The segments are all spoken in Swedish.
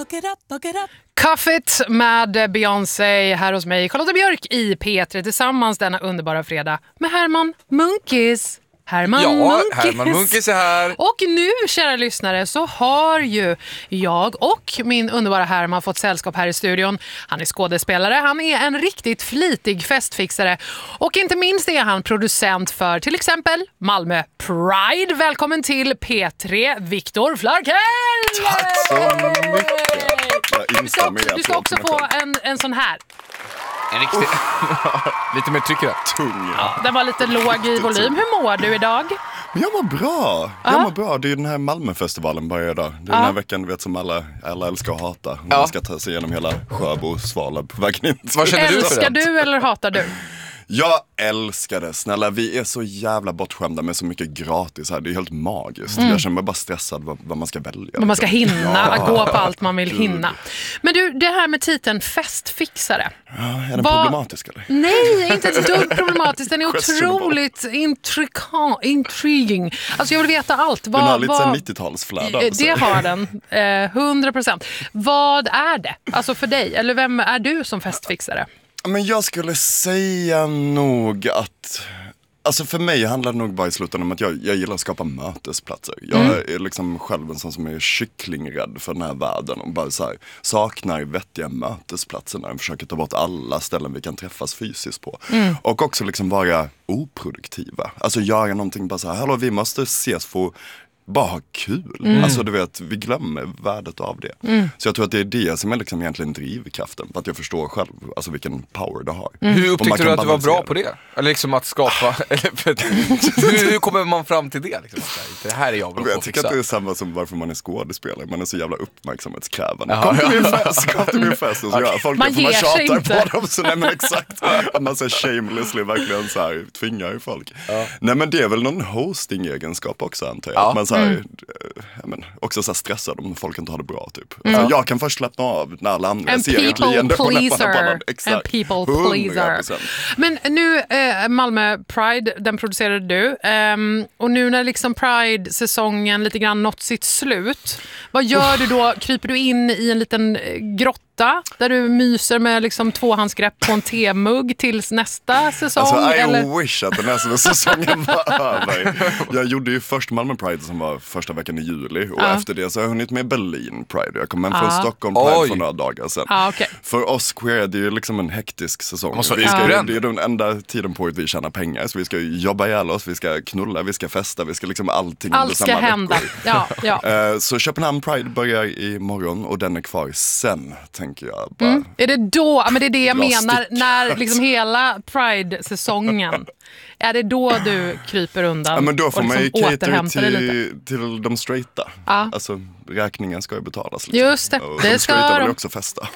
Fuck it up. Cuff It med Beyoncé här hos mig, Charlotte Björk i P3 tillsammans denna underbara fredag med Herman Munkis. Herman Munkis är här. Och nu, kära lyssnare, så har ju jag och min underbara Herman fått sällskap här i studion. Han är skådespelare, han är en riktigt flitig festfixare och inte minst är han producent för till exempel Malmö Pride. Välkommen till P3, Viktor Flarkell! Tack så mycket! Du ska också få en sån här. En riktig... lite mer tryck där. Tung. Ja, den var lite låg i volym. Hur mår du idag? Jag mår bra. Det är ju den här Malmöfestivalen börjar idag. Det är den här veckan, du vet, som alla älskar att hata. Man ska ta sig igenom hela Sjöbo, Svalöv på vägen in. Vad känner du för Älskar det? du eller hatar du? Jag älskar det. Snälla, vi är så jävla bortskämda med så mycket gratis här. Det är helt magiskt. Jag känner mig bara stressad vad man ska välja. Vad man ska hinna, gå på allt man vill hinna. Men du, det här med titeln festfixare. Ja, är den problematisk eller? Nej, inte ett dugg problematisk. Den är otroligt intriguing. Alltså jag vill veta allt. Den har lite 90-talsflärd alltså. Det har den, 100%. Vad är det? Alltså för dig, eller vem är du som festfixare? Men jag skulle säga nog att... Alltså för mig handlar det nog bara i slutändan om att jag gillar att skapa mötesplatser. Jag är liksom själv en sån som är kycklingrädd för den här världen och bara så här, saknar vettiga mötesplatser när de försöker ta bort alla ställen vi kan träffas fysiskt på. Och också liksom vara oproduktiva. Alltså göra någonting bara så här, hallå, vi måste ses för bara ha kul. Alltså du vet, vi glömmer värdet av det. Så jag tror att det är det som är liksom egentligen drivkraften. För att jag förstår själv alltså vilken power det har. Hur upptäckte du att du var bra på det? Eller liksom att skapa hur kommer man fram till det? Liksom? Det här är jag bra på. Jag tycker att det är samma som varför man är skådespelare. Man är så jävla uppmärksamhetskrävande. Kom till min fest och så gör folk man det, för man sig tjatar inte på dem. Så nej men exakt. Att man så shamelessly verkligen så här tvingar folk. Nej men det är väl någon hosting-egenskap också antar jag. Att man så här, men, också så här stressad om folk inte har det bra typ. Alltså, jag kan först slappna av när alla andra ser ett leende på läpparna. En people pleaser. 100%. Men nu Malmö Pride, den producerade du. Och nu när liksom Pride-säsongen lite grann nått sitt slut, vad gör du då? Kryper du in i en liten grotta där du myser med liksom tvåhandsgrepp på en temugg tills nästa säsong? Alltså eller? Wish att den här säsongen var över. Jag gjorde ju först Malmö Pride som var första veckan i juli. Och efter det så har jag hunnit med Berlin Pride. Jag kom hem från Stockholm Pride för några dagar sedan. Okay. För oss queer det är ju liksom en hektisk säsong. Det är den enda tiden på att vi tjänar pengar. Så vi ska jobba ihjäl oss, vi ska knulla, vi ska festa, vi ska liksom allting. Allt ska hända. Så Köpenhamn Pride börjar imorgon och den är kvar sen, tänker jag. Bara. Är det då, men det är det jag menar, när liksom hela Pride-säsongen, är det då du kryper undan? Ja, men då får och man ju liksom cater till de straighta. Alltså, räkningen ska ju betalas. Liksom. Just det, och det de ska straighta de. vill också festa.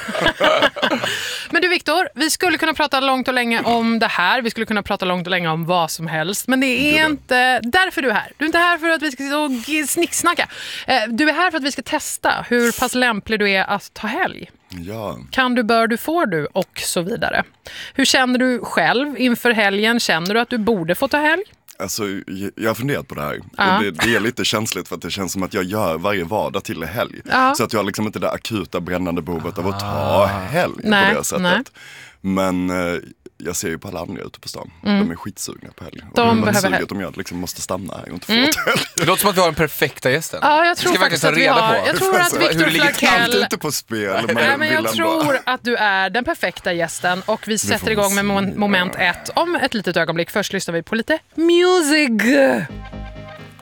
Men du Viktor, vi skulle kunna prata långt och länge om det här. Vi skulle kunna prata långt och länge om vad som helst. Men det är inte därför du är här. Du är inte här för att vi ska sitta och snicksnacka. Du är här för att vi ska testa hur pass lämplig du är att ta helg. Ja. Kan du, bör du, får du och så vidare. Hur känner du själv inför helgen? Känner du att du borde få ta helg? Alltså, jag har funderat på det här. Och det är lite känsligt för att det känns som att jag gör varje vardag till helg. Så att jag har liksom inte det akuta brännande behovet av att ta helg på det sättet. Nej. Men jag ser ju på alla andra ute på stan. De är skitsugna på helg. De behöver helg. Om jag liksom måste stanna här och inte få helg. Det låter som att vi har den perfekta gästen. Ja, jag tror faktiskt att vi har. Jag tror att Viktor Flarkell... Allt ute på spel. Men jag tror att du är den perfekta gästen. Och vi sätter igång med moment 1 om ett litet ögonblick. Först lyssnar vi på lite music.